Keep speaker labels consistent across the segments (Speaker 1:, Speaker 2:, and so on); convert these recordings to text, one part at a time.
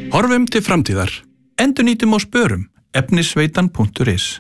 Speaker 1: Horfum til framtíðar. Endurnýtum og spörum. Efnisveitan.is.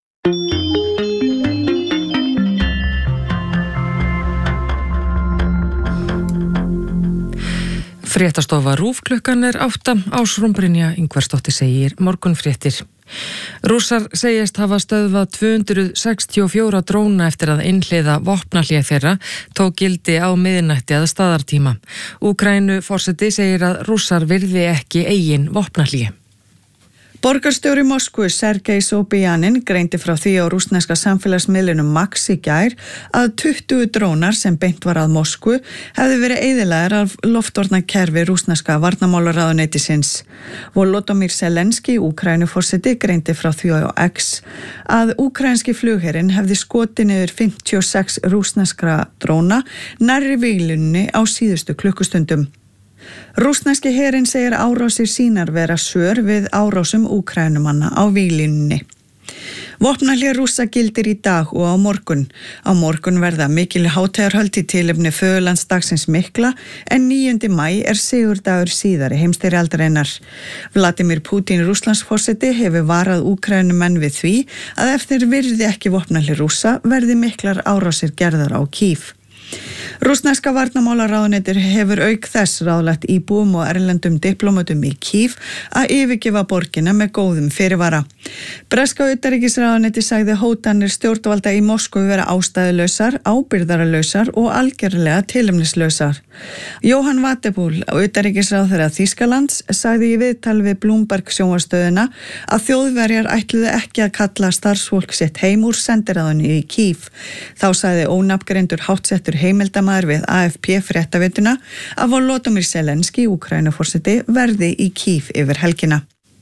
Speaker 2: Fréttastofa RÚV klukkan 8, Ásrún Brynja Ingvarsdóttir segir morgunfréttir. Rússar segjast hafa stöðvað 264 dróna eftir að innleiða vopnahlé þeirra tók gildi á miðnætti að staðartíma. Úkraínuforseti segir að Rússar virði ekki eigin vopnahlé.
Speaker 3: Borgarstjóri Moskvu Sergej Sobyanin greindi frá því á rússneska samfélagsmiðlunum Max í gær að 20 drónar sem beint var að Moskvu hefði verið eyðilagðir af loftvarnakerfi rússneska varnarmálaráðuneytisins. Volodymyr Zelenský, Úkraínuforseti, greindi frá því á X að úkraínski flugherinn hefði skotið niður 56 rússneskra dróna nærri víglunni á síðustu klukkustundum. Rússneski herinn segir árásir sínar vera svör við árásum Úkraínumanna á víglínunni. Vopnahlé Rússa gildir í dag og á morgun. Á morgun verða mikil hátíðarhöld í tilefni föðurlandsdagsins mikla en 9. maí sigurdagur síðari heimsstyrjaldarinnar. Vladimir Putin Rússlandsforseti hefur varað Úkraínumenn við því að ef þeir virði ekki vopnahlé Rússa verði miklar árásir gerðar á Kív. Rússneska varnarmálaráðuneytið hefur auk þess ráðlagt íbúum og erlendum diplómatum í Kív að yfirgefa borgina með góðum fyrirvara. Breska utanríkisráðuneytið sagði hótanir stjórnvalda í Moskvu vera ástæðulausar, ábyrgðarlausar og algjörlega tilefnislausar. Jóhann Wattebúl, utanríkisráðherra Þýskalands, sagði í viðtali við Bloomberg sjónvarpsstöðina að Þjóðverjar ætluðu ekki að kalla starfsfólk sitt heim úr sendiráðinu í Kív. Þá sagði ónafngreindur háttsettur heimildamaður við AFP fréttaveituna að Volodymyr Zelenský, Úkraínuforseti, verði í Kív yfir helgina.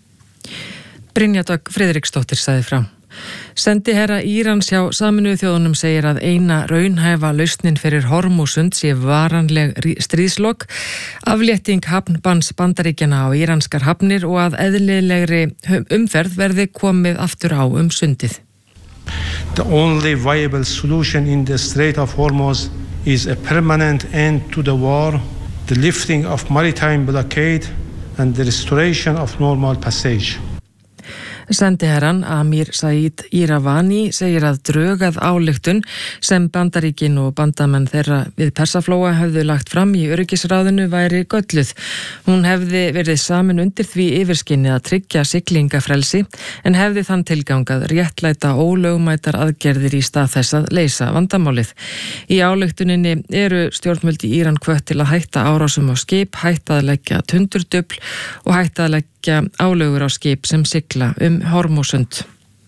Speaker 2: Brynja Dögg Friðriksdóttir sagði frá. Sendiherra Írans hjá Sameinuðu þjóðunum segir að eina raunhæfa lausnin fyrir Hormúsund sé varanleg stríðslok, aflétting hafnbanns Bandaríkjanna á íranskar hafnir og að eðlilegri umferð verði komið aftur á sundið.
Speaker 4: The only viable solution in the Strait of Hormuz is a permanent end to the war, the lifting of maritime blockade and the restoration of normal passage.
Speaker 2: Sendiherran Amir Said Iravani segir að drögað ályktun sem Bandaríkin og bandamenn þeirra við Persaflóa hefðu lagt fram í öryggisráðinu væri gölluð. Hún hefði verið samin undir því yfirskinni að tryggja siglingafrelsi en hefði þann tilgangað réttlæta ólögmætar aðgerðir í stað þess að leysa vandamálið. Í ályktuninni eru stjórnvöld í Íran hvött til að hætta árásum á skip, hætta að leggja tundurdufl og hætta að leggja álögur á skip sem sigla Hormúsund.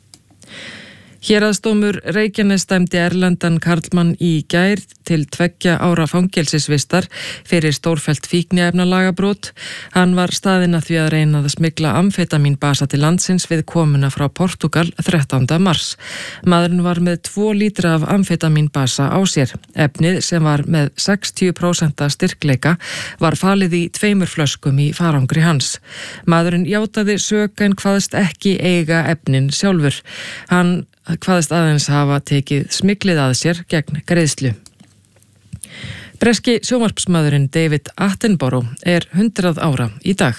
Speaker 2: Héraðsdómur Reykjanes dæmdi erlendan karlmann í gær til 2 ára fangelsisvistar fyrir stórfellt fíkniefnalagabrot. Hann var staðinn að því að reyna að smygla amfetamínbasa til landsins við komuna frá Portúgal 13. mars. Maðurinn var með 2 lítra af amfetamínbasa á sér. Efnið sem var með 60% styrkleika var falið í 2 flöskum í farangri hans. Maðurinn játaði sök en kvaðst ekki eiga efnin sjálfur. Hann kvaðst aðeins hafa tekið smyglið að sér gegn greiðslu. Breski sjónvarpsmaðurinn David Attenborough 100 ára í dag.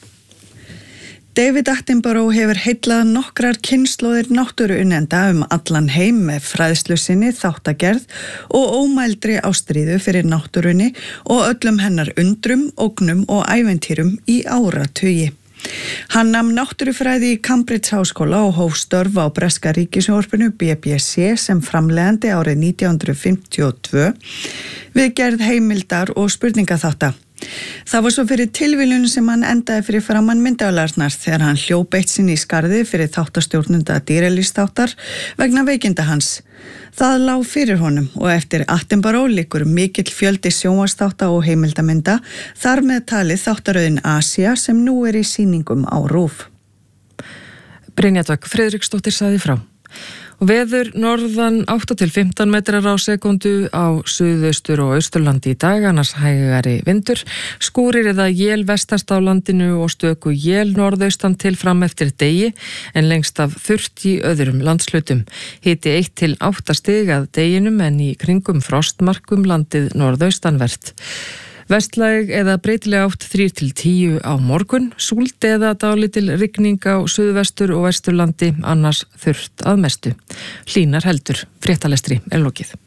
Speaker 3: David Attenborough hefur heillað nokkrar kynslóðir náttúruunnenda allan heim með fræðslu sinni, þáttagerð og ómældri ástríðu fyrir náttúrunni og öllum hennar undrum, ógnum og æventýrum í áratugi. Hann nam náttúrufræði í Cambridge háskóla og hóf störf á breska ríkissjónvarpinu BBC sem framleiðandi árið 1952 við gerð heimildar og spurningaþátta. Það var svo fyrir tilviljun sem hann endaði fyrir framan myndavélarnar þegar hann hljóp eitt sinn í skarðið fyrir þáttastjórnenda dýralífsþáttar vegna veikinda hans. Það lá fyrir honum og eftir Attenborough liggur mikill fjöldi sjónvarpsþátta og heimildamynda, þar með talið þáttaröðin Asia sem nú í sýningum á RÚV.
Speaker 2: Brynja Dögg Friðriksdóttir sagði frá. Og veður norðan 8 til 15 metrar á sekundu á suðaustur og austurlandi í dag, annars hægari vindur. Skúrir eða él vestast á landinu og stöku él norðaustan til fram eftir degi en lengst af þurrt í öðrum landshlutum. Hiti 1 til 8 stig að deginum en í kringum frostmarkum landið norðaustanvert. Vestlæg eða breytileg átt 3-10 á morgun, súld eða dálítil rigning á suðvestur og vesturlandi, annars þurrt að mestu. Hlýnar heldur. Fréttalestri er lokið.